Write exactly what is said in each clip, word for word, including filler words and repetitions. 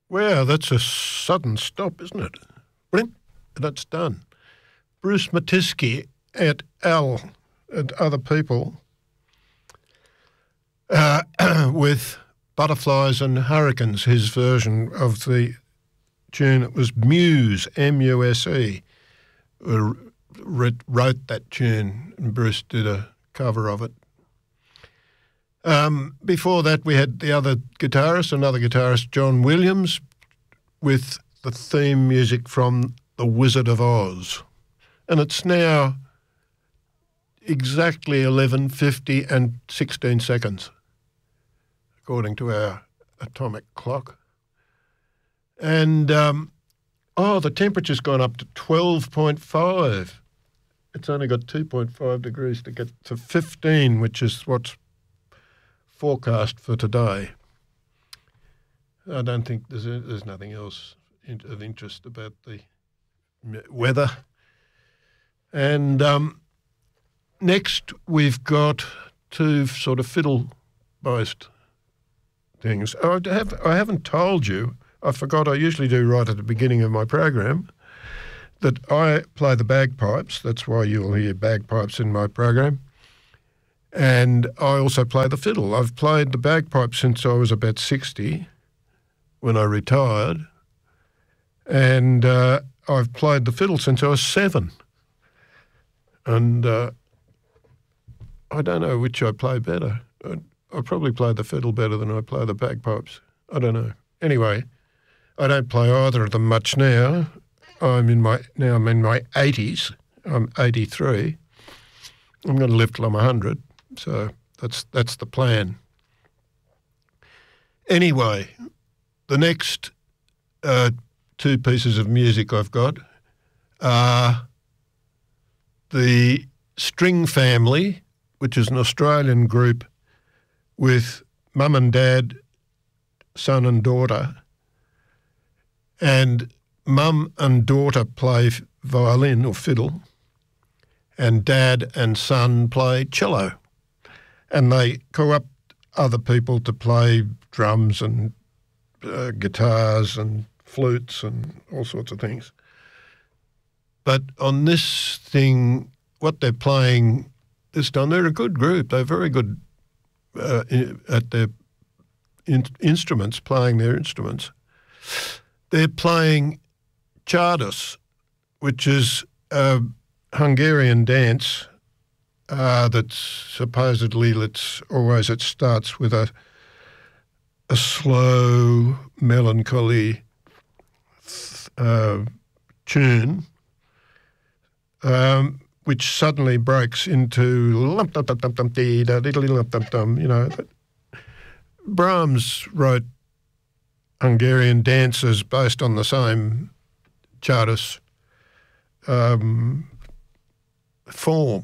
Wow, that's a sudden stop, isn't it? Brilliant. That's done. Bruce Matisky et al. And other people uh, with Butterflies and Hurricanes, his version of the tune. It was Muse, M U S E, who wrote that tune, and Bruce did a cover of it. Um, before that, we had the other guitarist, another guitarist, John Williams, with the theme music from The Wizard of Oz. And it's now exactly eleven fifty and sixteen seconds, according to our atomic clock. And, um, oh, the temperature's gone up to twelve point five. It's only got two point five degrees to get to fifteen, which is what's forecast for today. I don't think there's there's nothing else in, of interest about the weather. And um, next we've got two sort of fiddle-based things. I have I haven't told you. I forgot. I usually do right at the beginning of my program that I play the bagpipes. That's why you'll hear bagpipes in my program. And I also play the fiddle. I've played the bagpipe since I was about sixty, when I retired. And uh, I've played the fiddle since I was seven. And uh, I don't know which I play better. I, I probably play the fiddle better than I play the bagpipes. I don't know. Anyway, I don't play either of them much now. I'm in my now I'm in my eighties. I'm eighty-three. I'm going to live till I'm one hundred. So that's that's the plan. Anyway, the next uh, two pieces of music I've got are the String Family, which is an Australian group with mum and dad, son and daughter, and mum and daughter play violin or fiddle, and dad and son play cello. And they co-opt other people to play drums and uh, guitars and flutes and all sorts of things. But on this thing, what they're playing this time, they're a good group. They're very good uh, at their in- instruments, playing their instruments. They're playing Csárdás, which is a Hungarian dance uh, that's supposedly, let's always, it starts with a a slow, melancholy uh, tune, um, which suddenly breaks into lump dum dum dum dum dee da diddle lump dum dum. You know, Brahms wrote Hungarian dances based on the same Csárdás um, form.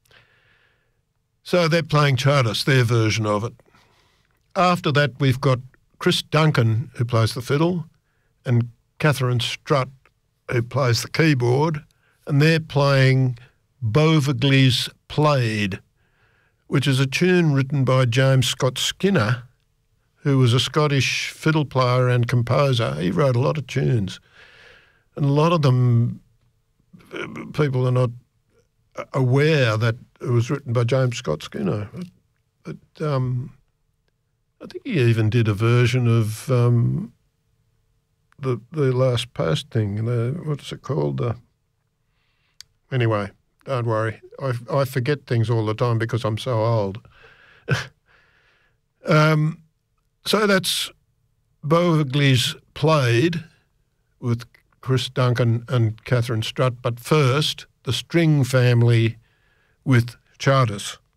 So they're playing Csárdás, their version of it. After that, we've got Chris Duncan, who plays the fiddle, and Catherine Strutt, who plays the keyboard, and they're playing Bovagly's Played, which is a tune written by James Scott Skinner, who was a Scottish fiddle player and composer. He wrote a lot of tunes, and a lot of them, people are not aware that it was written by James Scott Skinner. But, but um, I think he even did a version of um, the the Last Post thing. The, what's it called? Uh, anyway, don't worry. I I forget things all the time because I'm so old. um, so that's Bovagly's Played with Chris Duncan and Catherine Strutt. But first, the String Family with Csárdás.